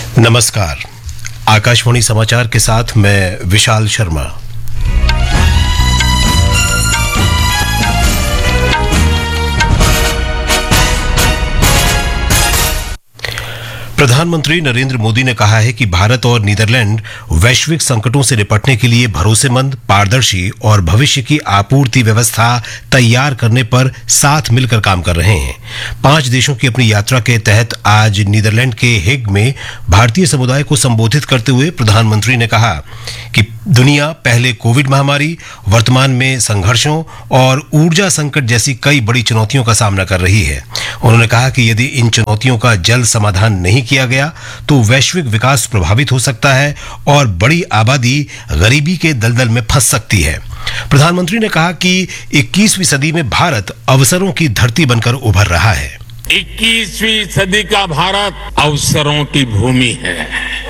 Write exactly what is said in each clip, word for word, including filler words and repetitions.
नमस्कार। आकाशवाणी समाचार के साथ मैं विशाल शर्मा। प्रधानमंत्री नरेंद्र मोदी ने कहा है कि भारत और नीदरलैंड वैश्विक संकटों से निपटने के लिए भरोसेमंद, पारदर्शी और भविष्य की आपूर्ति व्यवस्था तैयार करने पर साथ मिलकर काम कर रहे हैं। पांच देशों की अपनी यात्रा के तहत आज नीदरलैंड के हेग में भारतीय समुदाय को संबोधित करते हुए प्रधानमंत्री ने कहा कि दुनिया पहले कोविड महामारी, वर्तमान में संघर्षों और ऊर्जा संकट जैसी कई बड़ी चुनौतियों का सामना कर रही है। उन्होंने कहा कि यदि इन चुनौतियों का जल्द समाधान नहीं किया गया तो वैश्विक विकास प्रभावित हो सकता है और बड़ी आबादी गरीबी के दलदल में फंस सकती है। प्रधानमंत्री ने कहा कि इक्कीसवीं सदी में भारत अवसरों की धरती बनकर उभर रहा है। इक्कीसवीं सदी का भारत अवसरों की भूमि है।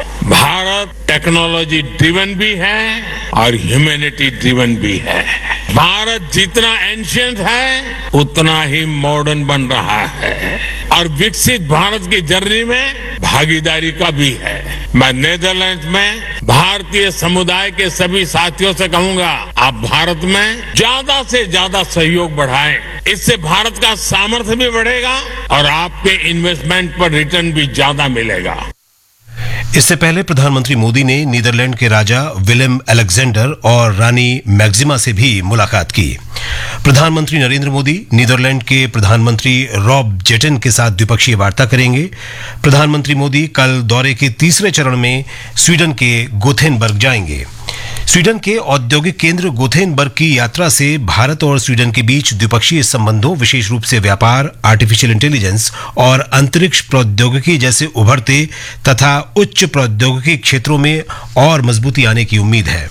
भारत टेक्नोलॉजी ड्रिवन भी है और ह्यूमैनिटी ड्रिवन भी है। भारत जितना एंशिएंट है उतना ही मॉडर्न बन रहा है और विकसित भारत की जर्नी में भागीदारी का भी है। मैं नीदरलैंड में भारतीय समुदाय के सभी साथियों से कहूंगा, आप भारत में ज्यादा से ज्यादा सहयोग बढ़ाएं। इससे भारत का सामर्थ्य भी बढ़ेगा और आपके इन्वेस्टमेंट पर रिटर्न भी ज्यादा मिलेगा। इससे पहले प्रधानमंत्री मोदी ने नीदरलैंड के राजा विलेम अलेक्जेंडर और रानी मैक्सिमा से भी मुलाकात की। प्रधानमंत्री नरेंद्र मोदी नीदरलैंड के प्रधानमंत्री रॉब जेटन के साथ द्विपक्षीय वार्ता करेंगे। प्रधानमंत्री मोदी कल दौरे के तीसरे चरण में स्वीडन के गोथेनबर्ग जाएंगे। स्वीडन के औद्योगिक केंद्र गोथेनबर्ग की यात्रा से भारत और स्वीडन के बीच द्विपक्षीय संबंधों, विशेष रूप से व्यापार, आर्टिफिशियल इंटेलिजेंस और अंतरिक्ष प्रौद्योगिकी जैसे उभरते तथा उच्च प्रौद्योगिकी क्षेत्रों में और मजबूती आने की उम्मीद है।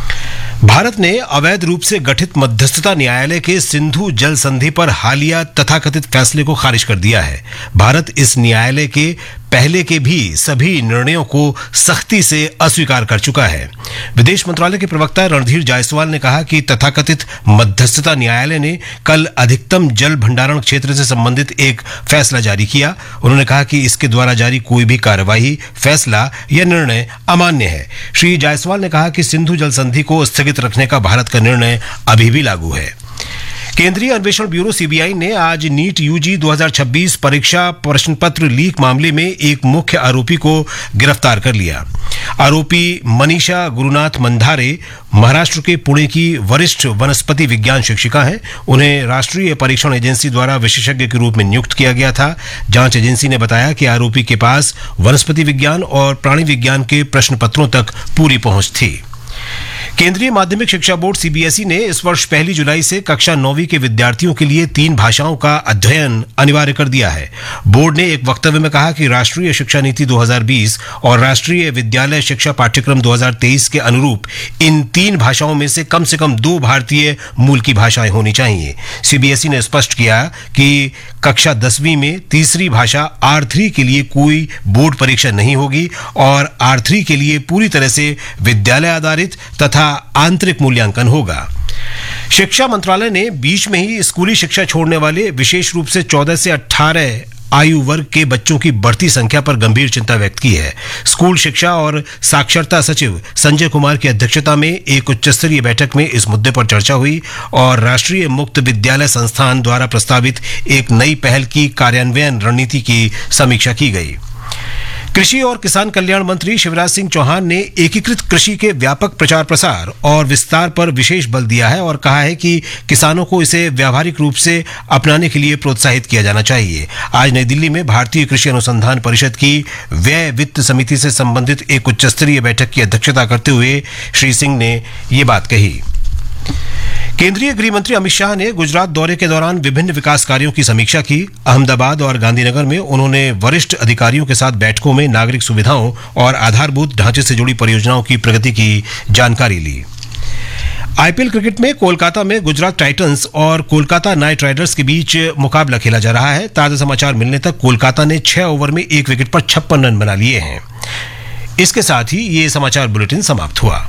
भारत ने अवैध रूप से गठित मध्यस्थता न्यायालय के सिंधु जल संधि पर हालिया तथाकथित फैसले को खारिज कर दिया है। भारत इस न्यायालय के पहले के भी सभी निर्णयों को सख्ती से अस्वीकार कर चुका है। विदेश मंत्रालय के प्रवक्ता रणधीर जायसवाल ने कहा कि तथाकथित मध्यस्थता न्यायालय ने कल अधिकतम जल भंडारण क्षेत्र से संबंधित एक फैसला जारी किया। उन्होंने कहा कि इसके द्वारा जारी कोई भी कार्यवाही, फैसला या निर्णय अमान्य है। श्री जायसवाल ने कहा कि सिंधु जल संधि को स्थगित रखने का भारत का निर्णय अभी भी लागू है। केंद्रीय अन्वेषण ब्यूरो सीबीआई ने आज नीट यूजी दो हज़ार छब्बीस परीक्षा प्रश्न पत्र लीक मामले में एक मुख्य आरोपी को गिरफ्तार कर लिया। आरोपी मनीषा गुरुनाथ मंधारे महाराष्ट्र के पुणे की वरिष्ठ वनस्पति विज्ञान शिक्षिका हैं। उन्हें राष्ट्रीय परीक्षण एजेंसी द्वारा विशेषज्ञ के रूप में नियुक्त किया गया था। जांच एजेंसी ने बताया कि आरोपी के पास वनस्पति विज्ञान और प्राणी विज्ञान के प्रश्न पत्रों तक पूरी पहुंच थी। केंद्रीय माध्यमिक शिक्षा बोर्ड सीबीएसई ने इस वर्ष पहली जुलाई से कक्षा नौवीं के विद्यार्थियों के लिए तीन भाषाओं का अध्ययन अनिवार्य कर दिया है। बोर्ड ने एक वक्तव्य में कहा कि राष्ट्रीय शिक्षा नीति दो हज़ार बीस और राष्ट्रीय विद्यालय शिक्षा पाठ्यक्रम दो हज़ार तेईस के अनुरूप इन तीन भाषाओं में से कम से कम दो भारतीय मूल की भाषाएं होनी चाहिए। सीबीएसई ने स्पष्ट किया कि कक्षा दसवीं में तीसरी भाषा आर थ्री के लिए कोई बोर्ड परीक्षा नहीं होगी और आर थ्री के लिए पूरी तरह से विद्यालय आधारित तथा आंतरिक मूल्यांकन होगा। शिक्षा मंत्रालय ने बीच में ही स्कूली शिक्षा छोड़ने वाले, विशेष रूप से चौदह से अठारह आयु वर्ग के बच्चों की बढ़ती संख्या पर गंभीर चिंता व्यक्त की है। स्कूल शिक्षा और साक्षरता सचिव संजय कुमार की अध्यक्षता में एक उच्च स्तरीय बैठक में इस मुद्दे पर चर्चा हुई और राष्ट्रीय मुक्त विद्यालय संस्थान द्वारा प्रस्तावित एक नई पहल की कार्यान्वयन रणनीति की समीक्षा की गई। कृषि और किसान कल्याण मंत्री शिवराज सिंह चौहान ने एकीकृत कृषि के व्यापक प्रचार प्रसार और विस्तार पर विशेष बल दिया है और कहा है कि किसानों को इसे व्यावहारिक रूप से अपनाने के लिए प्रोत्साहित किया जाना चाहिए। आज नई दिल्ली में भारतीय कृषि अनुसंधान परिषद की व्यय वित्त समिति से संबंधित एक उच्च स्तरीय बैठक की अध्यक्षता करते हुए श्री सिंह ने ये बात कही। केंद्रीय गृह मंत्री अमित शाह ने गुजरात दौरे के दौरान विभिन्न विकास कार्यों की समीक्षा की। अहमदाबाद और गांधीनगर में उन्होंने वरिष्ठ अधिकारियों के साथ बैठकों में नागरिक सुविधाओं और आधारभूत ढांचे से जुड़ी परियोजनाओं की प्रगति की जानकारी ली। आईपीएल क्रिकेट में कोलकाता में गुजरात टाइटंस और कोलकाता नाइट राइडर्स के बीच मुकाबला खेला जा रहा है। ताजा समाचार मिलने तक कोलकाता ने छह ओवर में एक विकेट पर छप्पन रन बना लिए हैं। इसके साथ ही ये समाचार बुलेटिन समाप्त हुआ।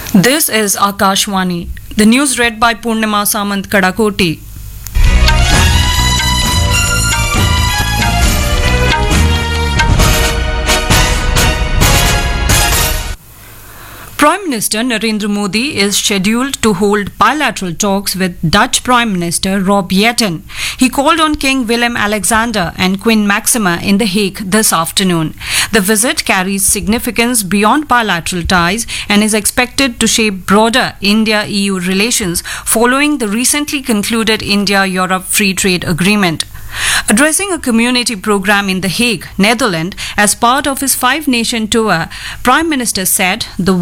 This is Akashwani. The news read by Purnima Samant Kadakoti. Prime Minister Narendra Modi is scheduled to hold bilateral talks with Dutch Prime Minister Rob Jetten. He called on King Willem-Alexander and Queen Maxima in The Hague this afternoon. The visit carries significance beyond bilateral ties and is expected to shape broader India-E U relations following the recently concluded India-Europe Free Trade Agreement. Addressing a community program in The Hague, Netherlands, as part of his five-nation tour, Prime Minister said the